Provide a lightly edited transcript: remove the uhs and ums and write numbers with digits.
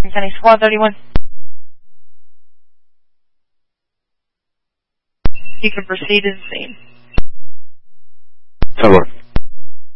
County Squad 31. You can proceed to the scene. 10-4.